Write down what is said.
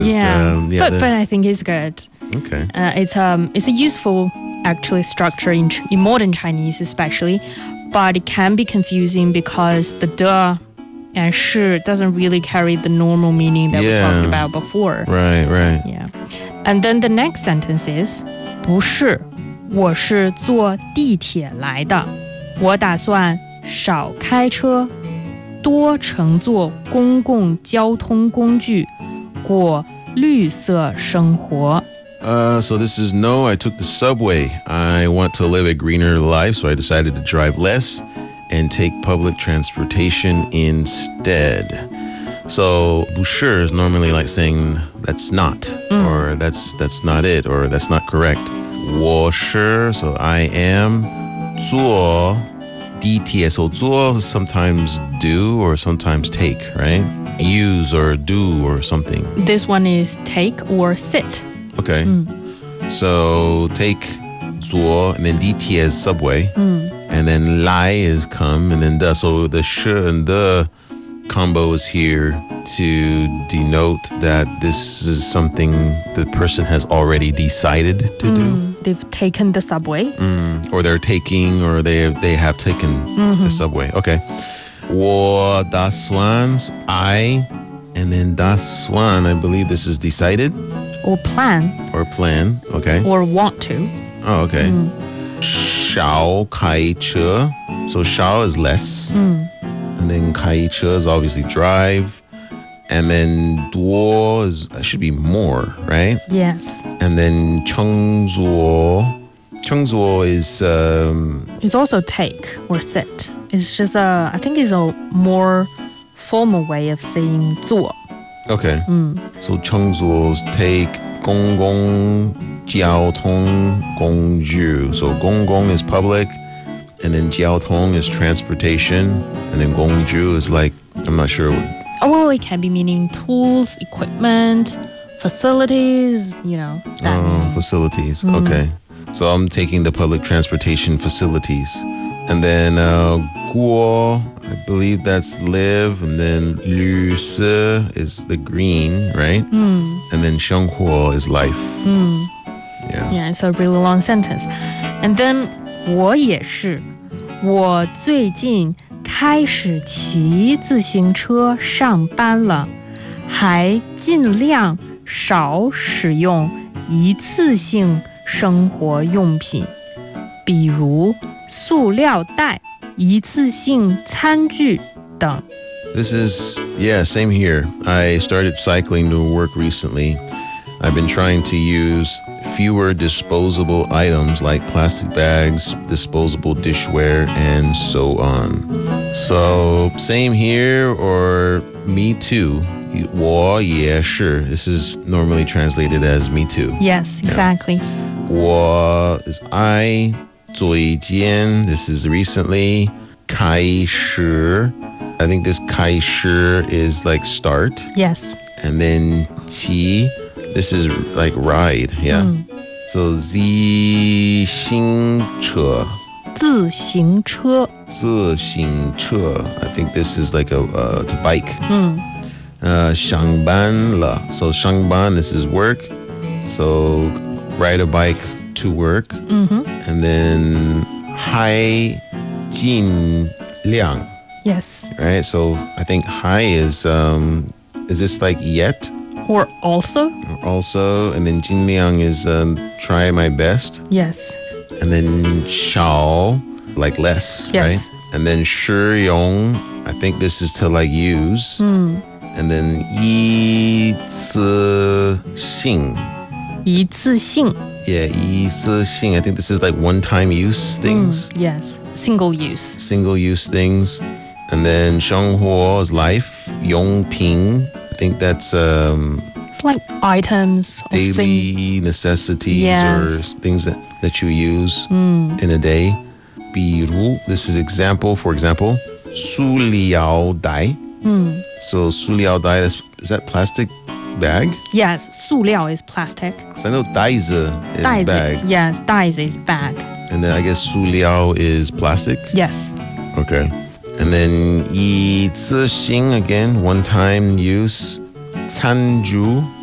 But I think it's good. Okay. It's a useful actually structure in modern Chinese especially, but it can be confusing because the de and shi doesn't really carry the normal meaning that we talked about before. Right. Yeah. And then the next sentence is 不是，我是坐地铁来的，我打算少开车，多乘坐公共交通工具，过绿色生活。 So this is no, I took the subway. I want to live a greener life, so I decided to drive less and take public transportation instead. So 不是 is normally like saying that's not, or that's not it, or that's not correct. 我是 so I am. 坐地铁 so 坐 sometimes do or sometimes take, right? Use or do or something. This one is take or sit. Okay. So take 坐 and then 地铁 is subway. And then 来 is come and then 的. So the 是 and the combo is here to denote that this is something the person has already decided to do. They've taken the subway. Or they're taking, or they have taken the subway. Okay. 我打算 I, and then 打算 I believe this is decided. Or plan. Or plan. Okay. Or want to. Oh, okay. 少开车. So 少 is less. And then 开车 is obviously drive. And then 多 is, that should be more, right? Yes. And then 乘坐 is It's also take or sit. It's just I think it's a more formal way of saying 坐. okay. So 乘坐 is take 公共交通工具. So 公共 is public, and then 交通 is transportation, and then 工具 is like, I'm not sure. Well, it can be meaning tools, equipment, facilities, that meaning. Facilities. Okay. So I'm taking the public transportation facilities. And then 过, I believe that's live. And then 绿色 is the green, right? And then 生活 is life. Yeah, it's a really long sentence. And then 我也是，我最近开始骑自行车上班了，还尽量少使用一次性生活用品，比如塑料袋、一次性餐具等。 This is, same here. I started cycling to work recently. I've been trying to use fewer disposable items like plastic bags, disposable dishware, and so on. So, same here, or me too. 我也是. This is normally translated as me too. Yes, exactly. 我 is I. 最近 this is recently. 开始 I think this 开始 is like start. Yes. And then 骑 this is like ride, yeah. So 自行车. 自行车. 自行车. I think this is like a to bike. 上班了. So 上班 this is work. So ride a bike to work. And then 还尽量. Yes. Right? So I think 还 is this like yet? Or also? Also, and then 尽量 is try my best. Yes. And then 少 like less, Yes. right? And then 使用, I think this is to like use. And then 一次性. 一次性. Yeah, 一次性. I think this is like one-time use things. Yes. Single use. Single use things. And then 生活 is life. 用品. I think that's It's like items or daily necessities or things that you use in a day. 比如, this is example, for example, 塑料袋. So 塑料袋, is that plastic bag? Yes, 塑料 is plastic. Because I know 袋子 is 袋子 bag. Yes, 袋子 is bag. And then I guess 塑料 is plastic. Yes. Okay. And then 一次性 again, one time use. 餐具